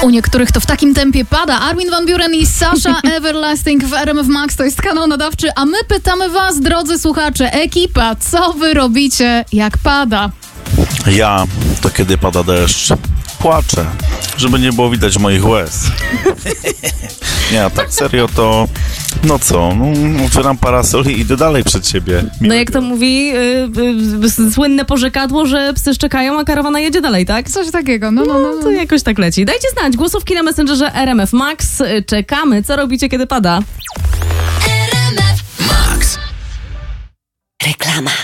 U niektórych to w takim tempie pada. Armin van Buuren i Sasha Everlasting w RMF Max, to jest kanał nadawczy, a my pytamy was, drodzy słuchacze, ekipa, co wy robicie, jak pada? Ja, to kiedy pada deszcz, płaczę, żeby nie było widać moich łez. Nie, a tak serio to, no co, otwieram parasol i idę dalej przed siebie. No jak to mówi słynne porzekadło, że psy szczekają, a karawana jedzie dalej, tak? Coś takiego, no. To jakoś tak leci. Dajcie znać, głosówki na Messengerze RMF Max. Czekamy, co robicie, kiedy pada? RMF Max. Reklama.